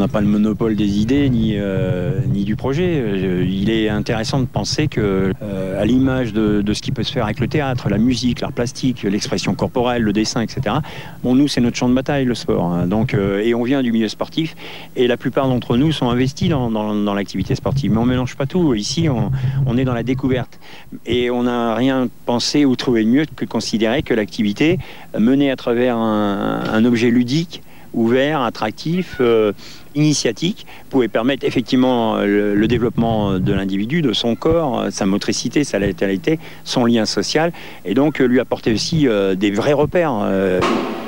n'a pas le monopole des idées ni du projet. Il est intéressant de penser que, à l'image de ce qui peut se faire avec le théâtre, la musique, l'art plastique, l'expression corporelle, le dessin, etc. Bon, nous, c'est notre champ de bataille, le sport. Hein. Donc, et on vient du milieu sportif, et la plupart d'entre nous sont investis dans l'activité sportive. Mais on mélange pas tout. Ici, on est dans la découverte. Et on n'a rien pensé ou trouvé de mieux que de considérer que l'activité menée à travers un objet ludique, ouvert, attractif, initiatique, pouvait permettre effectivement le développement de l'individu, de son corps, sa motricité, sa latéralité, son lien social, et donc lui apporter aussi des vrais repères.